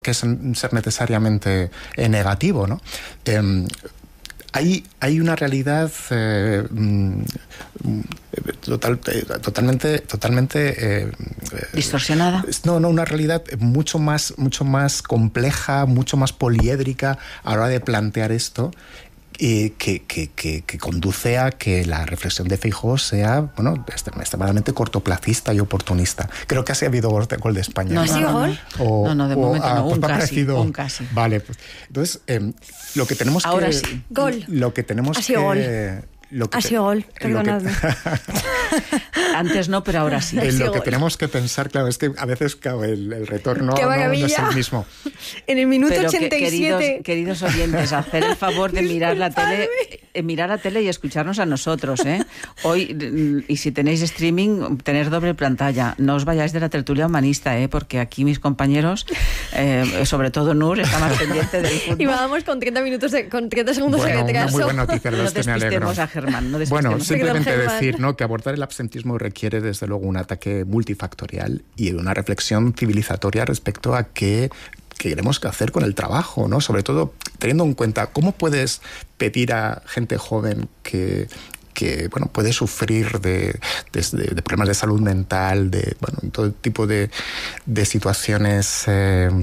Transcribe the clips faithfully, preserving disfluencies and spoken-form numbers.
que es ser necesariamente eh, negativo, ¿no? Eh, hay, hay una realidad eh, total, totalmente, totalmente eh, distorsionada. No, no, una realidad mucho más, mucho más compleja, mucho más poliédrica a la hora de plantear esto. Eh, que, que, que, que conduce a que la reflexión de Feijóo sea, bueno, extremadamente cortoplacista y oportunista. Creo que así ha habido gol de, gol de España. ¿No ha sido gol? O, no, no, de o, momento ah, no, pues un, casi, parecido, un casi. Vale, pues entonces eh, lo que tenemos Ahora que... sí. Gol. Lo que tenemos ha sido que... Gol. Lo que ha sido gol, te, perdonadme. Que, antes no, pero ahora sí. En lo gol. que tenemos que pensar, claro, es que a veces claro, el, el retorno ¡Qué no, maravilla! no es el mismo. En el minuto pero ochenta y siete... Que, queridos, queridos oyentes, hacer el favor de mirar la tele, eh, mirar la tele y escucharnos a nosotros, ¿eh? Hoy, y si tenéis streaming, tener doble pantalla. No os vayáis de la tertulia humanista, ¿eh? Porque aquí mis compañeros, eh, sobre todo Nur, está más pendiente del fútbol. Y vamos con treinta minutos, de, con treinta segundos bueno, de retraso. Una muy buena noticia, No este me alegro. despistemos a Germán, no despistemos. Bueno, simplemente Germán. decir, ¿no?, que abordar el absentismo requiere desde luego un ataque multifactorial y una reflexión civilizatoria respecto a qué queremos hacer con el trabajo, ¿no? Sobre todo teniendo en cuenta cómo puedes pedir a gente joven que que bueno, puede sufrir de, de, de problemas de salud mental, de bueno, todo tipo de, de situaciones eh,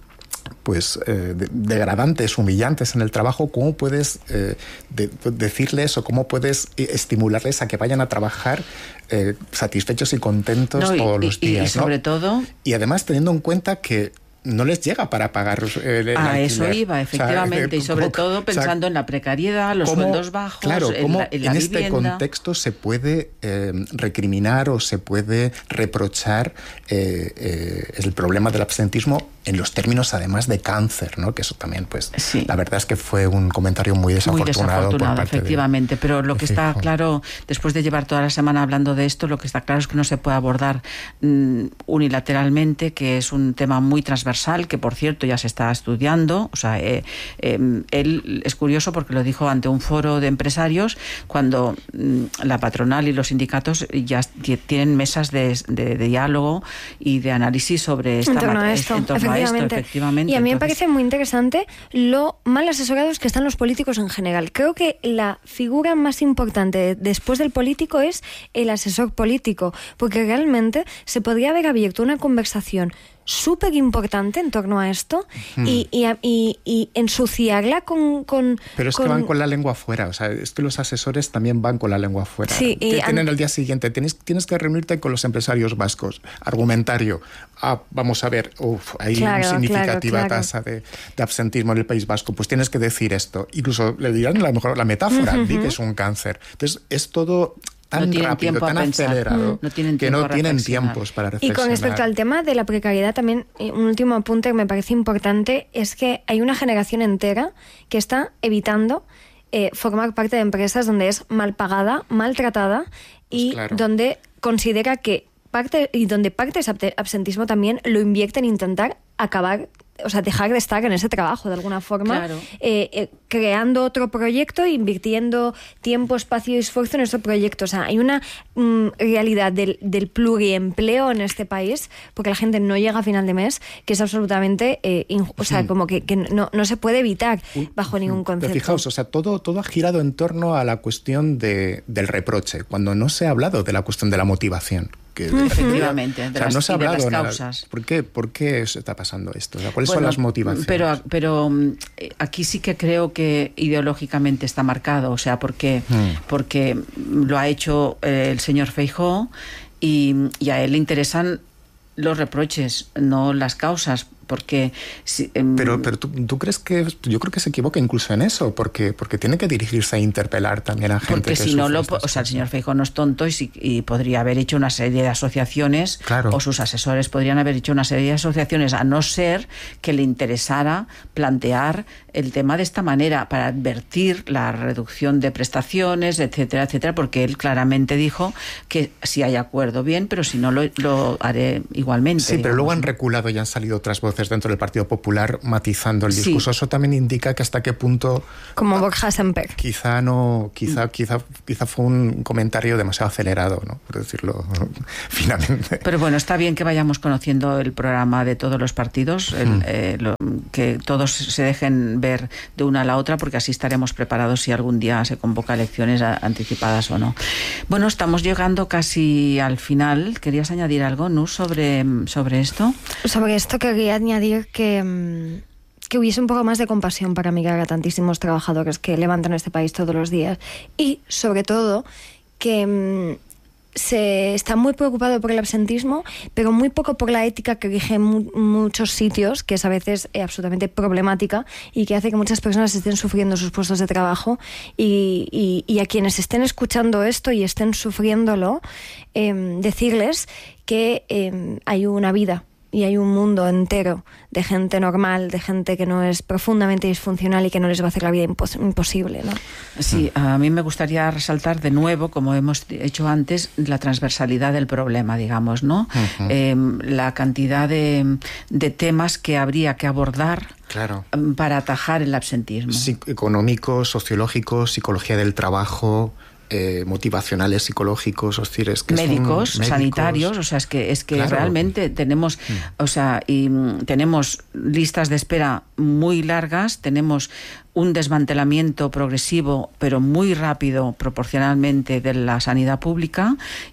pues eh, de, degradantes, humillantes en el trabajo. ¿Cómo puedes eh, de, decirles o cómo puedes estimularles a que vayan a trabajar eh, satisfechos y contentos no, y, todos los y, días? Y sobre ¿no? todo... Y además teniendo en cuenta que no les llega para pagar el, el A alquiler. eso iba, efectivamente, o sea, y sobre ¿cómo, todo pensando o sea, en la precariedad, los cómo, sueldos bajos, claro, en, cómo la, en, la en este vivienda. contexto se puede eh, recriminar o se puede reprochar eh, eh, el problema del absentismo en los términos además de cáncer, ¿no? Que eso también, pues, sí. La verdad es que fue un comentario muy desafortunado. Muy desafortunado, por parte efectivamente, de, pero lo que está Feijóo. Claro, después de llevar toda la semana hablando de esto, lo que está claro es que no se puede abordar mm, unilateralmente, que es un tema muy transversal, que por cierto ya se está estudiando. O sea, eh, eh, él es curioso porque lo dijo ante un foro de empresarios cuando mm, la patronal y los sindicatos ya tienen mesas de, de, de diálogo y de análisis sobre esta en torno mat- a esto, en torno a efectivamente. esto, efectivamente. Y a mí Entonces, me parece muy interesante lo mal asesorados que están los políticos en general. Creo que la figura más importante después del político es el asesor político, porque realmente se podría haber abierto una conversación súper importante en torno a esto hmm. y, y, y, y ensuciarla con, con... Pero es con... que van con la lengua afuera, o sea, es que los asesores también van con la lengua afuera. Sí, ¿Qué y tienen an... el día siguiente? Tienes, tienes que reunirte con los empresarios vascos. Argumentario. Ah, vamos a ver, uf, hay claro, una significativa claro, claro. tasa de, de absentismo en el País Vasco. Pues tienes que decir esto. Incluso le dirán a lo mejor la metáfora, uh-huh. di que es un cáncer. Entonces, es todo... tan no rápido, tan acelerado, no tienen que no tienen tiempos para reflexionar. Y con respecto al tema de la precariedad, también un último apunte que me parece importante es que hay una generación entera que está evitando eh, formar parte de empresas donde es mal pagada, maltratada y pues claro. donde considera que parte, y donde parte de ese absentismo también lo invierte en intentar acabar, o sea, dejar de estar en ese trabajo de alguna forma, claro. eh, eh, creando otro proyecto, invirtiendo tiempo, espacio y esfuerzo en ese proyecto. O sea, hay una mm, realidad del, del pluriempleo en este país, porque la gente no llega a final de mes, que es absolutamente, eh, inju- o sea, como que, que no, no se puede evitar bajo ningún concepto. Pero fijaos, o sea, todo, todo ha girado en torno a la cuestión de, del reproche, cuando no se ha hablado de la cuestión de la motivación. Que, efectivamente, de o sea, las, no se ha hablado de las nada. causas. ¿Por qué, ¿Por qué se está pasando esto? O sea, ¿cuáles bueno, son las motivaciones? Pero, pero aquí sí que creo que ideológicamente está marcado, o sea, porque, hmm. porque lo ha hecho eh, el señor Feijóo y, y a él le interesan los reproches, no las causas. Porque si, eh, pero pero ¿tú, tú crees que yo creo que se equivoca incluso en eso, porque porque tiene que dirigirse a interpelar también a gente porque que si no lo estas o sea el cosas. señor Feijóo no es tonto y, si, y podría haber hecho una serie de asociaciones, claro. o sus asesores podrían haber hecho una serie de asociaciones, a no ser que le interesara plantear el tema de esta manera para advertir la reducción de prestaciones, etcétera, etcétera, porque él claramente dijo que si hay acuerdo bien, pero si no lo, lo haré igualmente. Sí, pero digamos, luego han ¿no? reculado y han salido otras voces voces dentro del Partido Popular matizando el discurso. Sí. Eso también indica que hasta qué punto... Como Borja Semper. Quizá no, quizá, quizá, quizá fue un comentario demasiado acelerado, ¿no? Por decirlo finamente. Pero bueno, está bien que vayamos conociendo el programa de todos los partidos, el, mm. eh, lo, que todos se dejen ver de una a la otra, porque así estaremos preparados si algún día se convoca elecciones anticipadas o no. Bueno, estamos llegando casi al final. ¿Querías añadir algo, Nur, sobre, sobre esto? Sobre esto quería añadir que, que hubiese un poco más de compasión para mirar a tantísimos trabajadores que levantan este país todos los días, y sobre todo que se está muy preocupado por el absentismo, pero muy poco por la ética que rige mu muchos sitios, que es a veces eh, absolutamente problemática y que hace que muchas personas estén sufriendo sus puestos de trabajo, y, y, y a quienes estén escuchando esto y estén sufriéndolo, eh, decirles que eh, hay una vida y hay un mundo entero de gente normal, de gente que no es profundamente disfuncional y que no les va a hacer la vida impos imposible, ¿no? Sí, a mí me gustaría resaltar de nuevo, como hemos hecho antes, la transversalidad del problema, digamos, ¿no? Uh-huh. eh, la cantidad de, de temas que habría que abordar, claro, para atajar el absentismo. Sí, económico, sociológico, psicología del trabajo... Eh, motivacionales, psicológicos, o decir, es que médicos, son médicos, sanitarios, o sea, es que es que claro, realmente tenemos, mm. o sea, y tenemos listas de espera muy largas, tenemos un desmantelamiento progresivo, pero muy rápido proporcionalmente, de la sanidad pública,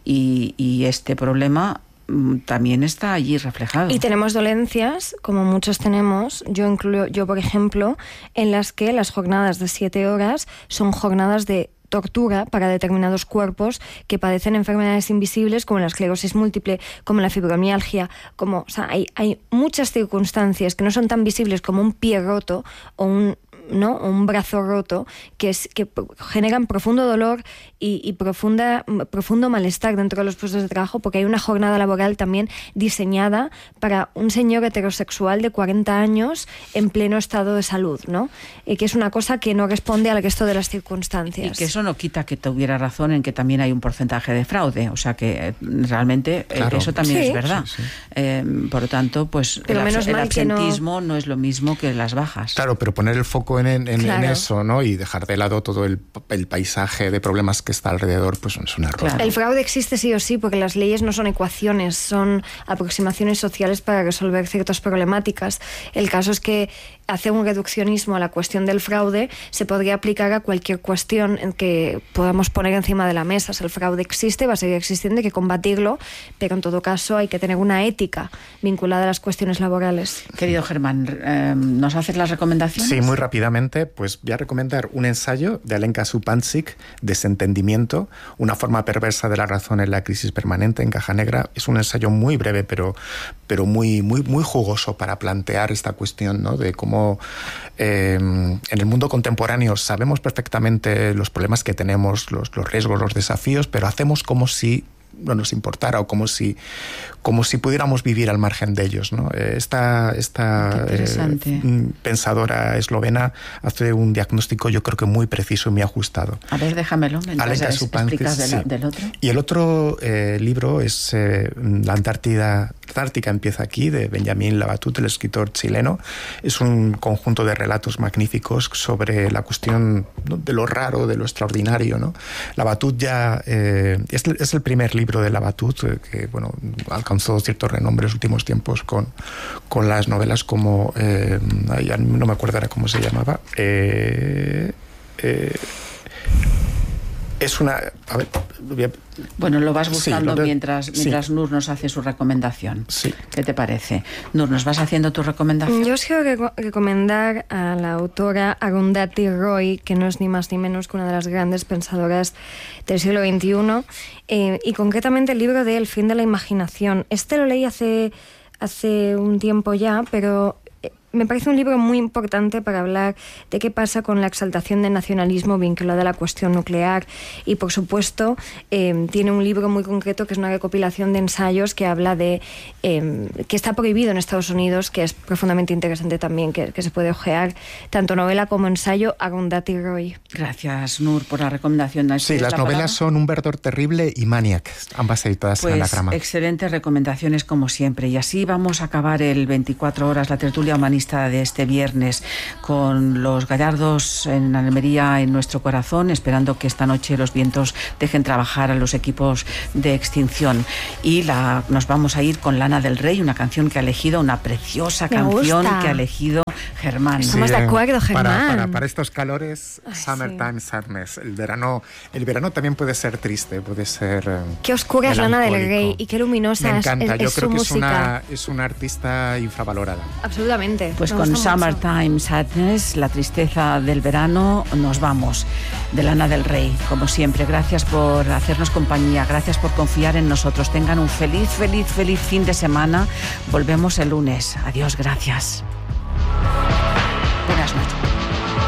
y, y este problema también está allí reflejado. Y tenemos dolencias, como muchos tenemos, yo incluyo, yo por ejemplo, en las que las jornadas de siete horas son jornadas de tortura para determinados cuerpos que padecen enfermedades invisibles como la esclerosis múltiple, como la fibromialgia, como, o sea, hay, hay muchas circunstancias que no son tan visibles como un pie roto o un, ¿no? un brazo roto, que, es, que generan profundo dolor y, y profunda, profundo malestar dentro de los puestos de trabajo, porque hay una jornada laboral también diseñada para un señor heterosexual de cuarenta años en pleno estado de salud, ¿no? Y que es una cosa que no responde al resto de las circunstancias. Y que eso no quita que tuviera razón en que también hay un porcentaje de fraude, o sea que eh, realmente claro. eh, eso también sí. es verdad. Sí, sí. Eh, por lo tanto, pues pero el, menos el absentismo no... no es lo mismo que las bajas. Claro, pero poner el foco en, en, claro. en eso, ¿no? Y dejar de lado todo el, el paisaje de problemas que está alrededor, pues es un error. Claro. El fraude existe sí o sí, porque las leyes no son ecuaciones, son aproximaciones sociales para resolver ciertas problemáticas. El caso es que hacer un reduccionismo a la cuestión del fraude se podría aplicar a cualquier cuestión en que podamos poner encima de la mesa. O sea, el fraude existe, va a seguir existiendo, hay que combatirlo, pero en todo caso hay que tener una ética vinculada a las cuestiones laborales. Querido Germán, eh, ¿nos haces las recomendaciones? Sí, muy rápidamente. Pues voy a recomendar un ensayo de Alenka Supancic, Desentendimiento, una forma perversa de la razón en la crisis permanente, en Caja Negra. Es un ensayo muy breve, pero, pero muy, muy, muy jugoso para plantear esta cuestión, ¿no? De cómo eh, en el mundo contemporáneo sabemos perfectamente los problemas que tenemos, los, los riesgos, los desafíos, pero hacemos como si no nos importara o como si, como si pudiéramos vivir al margen de ellos, ¿no? Esta, esta eh, pensadora eslovena hace un diagnóstico, yo creo que muy preciso y muy ajustado. A ver, déjamelo, mientras explicas de la, sí. del otro. Y el otro eh, libro es eh, La Antártida, Antártica empieza aquí, de Benjamín Labatut, el escritor chileno. Es un conjunto de relatos magníficos sobre la cuestión, ¿no?, de lo raro, de lo extraordinario, ¿no? Labatut ya eh, es, es el primer libro libro de Labatut, eh, que bueno, alcanzó cierto renombre en los últimos tiempos con, con las novelas como eh, ya no me acuerdo ahora cómo se llamaba, eh, eh, es una... A ver, a... Bueno, lo vas buscando sí, lo de... mientras, mientras sí. Nur nos hace su recomendación. Sí. ¿Qué te parece? Nur, ¿nos vas haciendo tu recomendación? Yo os quiero rec recomendar a la autora Arundhati Roy, que no es ni más ni menos que una de las grandes pensadoras del siglo veintiuno, eh, y concretamente el libro de El fin de la imaginación. Este lo leí hace, hace un tiempo ya, pero me parece un libro muy importante para hablar de qué pasa con la exaltación del nacionalismo vinculada a la cuestión nuclear y, por supuesto, eh, tiene un libro muy concreto que es una recopilación de ensayos que habla de eh, que está prohibido en Estados Unidos, que es profundamente interesante también, que, que se puede ojear, tanto novela como ensayo, Arundhati Roy. Gracias, Nur, por la recomendación. Sí, las la novelas palabra? son Un verdor terrible y Maniac, ambas editadas pues, en Anagrama. Excelentes recomendaciones como siempre. Y así vamos a acabar el veinticuatro horas, la tertulia humanista de este viernes, con los gallardos en Almería en nuestro corazón, esperando que esta noche los vientos dejen trabajar a los equipos de extinción. Y la, nos vamos a ir con Lana del Rey, una canción que ha elegido, una preciosa Me canción gusta. que ha elegido Germán. Sí, Estamos de acuerdo, Germán. Para, para, para estos calores, Ay, Summertime sí. Sadness. El verano, el verano también puede ser triste, puede ser eh, Qué oscura es Lana del Rey y qué luminosa Me es, encanta, es, yo es creo su que música. es una, es una artista infravalorada. Absolutamente. Pues me con gusta Summertime Sadness, la tristeza del verano, nos vamos. De Lana del Rey, como siempre. Gracias por hacernos compañía, gracias por confiar en nosotros. Tengan un feliz, feliz, feliz fin de semana. Volvemos el lunes. Adiós, gracias. Buenas noches.